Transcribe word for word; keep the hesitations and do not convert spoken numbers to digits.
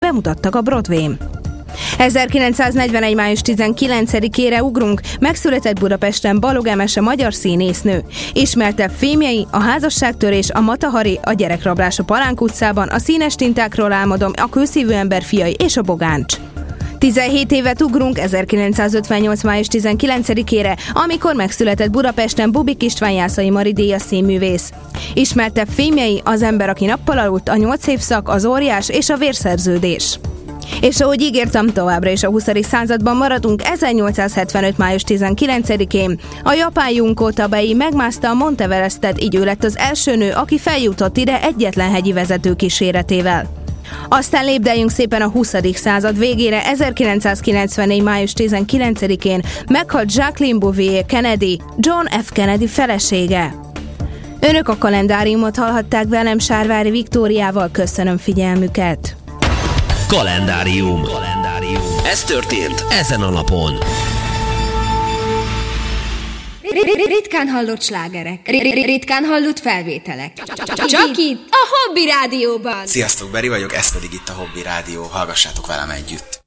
bemutattak a Broadwayn. ezerkilencszáznegyvenegy. május tizenkilencedikére ugrunk, megszületett Budapesten Balogh Emese magyar színésznő. Ismertebb filmjei a Házasságtörés, a Mata-Hari, a Gyerekrablás a Palánk utcában, a Színes tintákról álmodom, a Kőszívű ember fiai és a Bogáncs. tizenhét évet ugrunk ezerkilencszázötvennyolc. május tizenkilencedikére, amikor megszületett Budapesten Bubik István Jászai Mari díjas színművész. Ismertebb filmjei Az ember, aki nappal aludt, a Nyolc évszak, az Óriás és a Vérszerződés. És ahogy ígértem, továbbra is a huszadik században maradunk. ezernyolcszázhetvenöt. május tizenkilencedikén a japán Junko Tabei megmászta a Monteverestet, így ő lett az első nő, aki feljutott ide egyetlen hegyi vezető kíséretével. Aztán lépdeljünk szépen a huszadik század végére. ezerkilencszázkilencvennégy. május tizenkilencedikén meghalt Jacqueline Bouvier Kennedy, John F. Kennedy felesége. Önök a kalendáriumot hallhatták velem, Sárvári Viktóriával. Köszönöm figyelmüket. Kalendárium. Kalendárium. Ez történt ezen a napon. Ritkán hallott slágerek, ritkán hallott felvételek. Csak itt, a Hobby Rádióban. Sziasztok, Beri vagyok, ez pedig itt a Hobby Rádió. Hallgassátok velem együtt.